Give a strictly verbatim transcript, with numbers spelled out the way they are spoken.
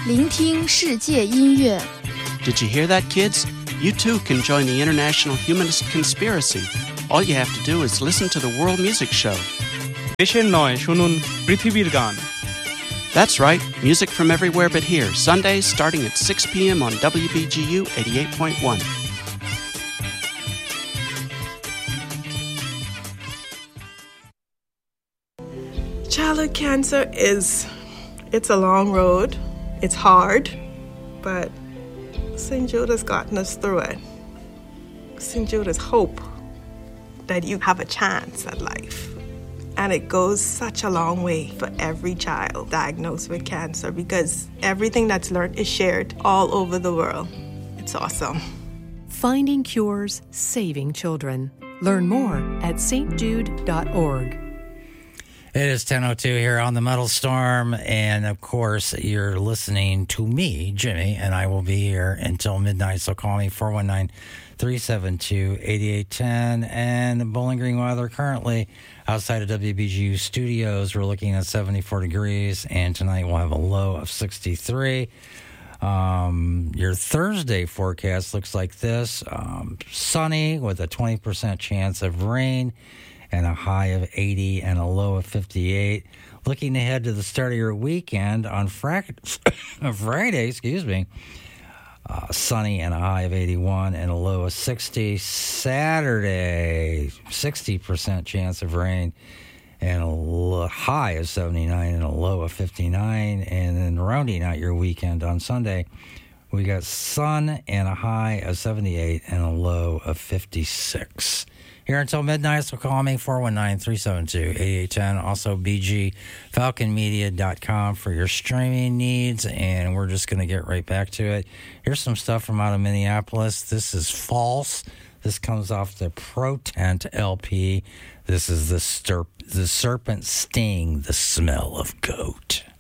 聆听世界音乐。 Did you hear that, kids? You too can join the International Humanist Conspiracy. All you have to do is listen to the World Music Show. দেশের নয় শুনুন পৃথিবীর গান. That's right, music from everywhere but here, Sundays starting at six p.m. on W B G U eighty-eight point one. Childhood cancer is, it's a long road. It's hard, but Saint Jude has gotten us through it. Saint Jude is hope that you have a chance at life. And it goes such a long way for every child diagnosed with cancer because everything that's learned is shared all over the world. It's awesome. Finding cures, saving children. Learn more at s t jude dot org. It is ten oh two here on the Metal Storm, and of course, you're listening to me, Jimmy, and I will be here until midnight, so call me four one nine, three seven two, eight eight one zero. And Bowling Green weather currently outside of W B G U studios, we're looking at seventy-four degrees, and tonight we'll have a low of sixty-three. Um, your Thursday forecast looks like this. Um, sunny with a twenty percent chance of rain, and a high of eighty and a low of fifty-eight. Looking ahead to the start of your weekend on Friday, Friday excuse me, uh, sunny and a high of eighty-one and a low of sixty. Saturday, sixty percent chance of rain and a low, high of seventy-nine and a low of fifty-nine. And then rounding out your weekend on Sunday, we got sun and a high of seventy-eight and a low of fifty-six. Here until midnight, so call me, four one nine, three seven two, eight eight one zero. Also, b g falcon media dot com for your streaming needs. And we're just going to get right back to it. Here's some stuff from out of Minneapolis. This is False. This comes off the Protent L P. This is the, stirp- the Serpent Sting, The Smell of Goat.